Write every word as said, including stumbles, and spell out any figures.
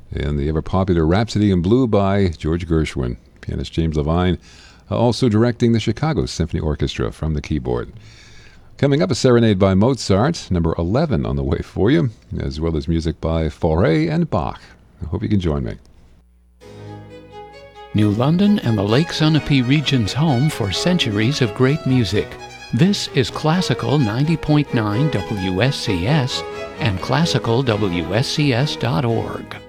and the ever-popular Rhapsody in Blue by George Gershwin. Pianist James Levine uh, also directing the Chicago Symphony Orchestra from the keyboard. Coming up, a serenade by Mozart, number eleven on the way for you, as well as music by Fauré and Bach. I hope you can join me. New London and the Lake Sunapee region's home for centuries of great music. This is Classical ninety point nine W S C S and classical W S C S dot org.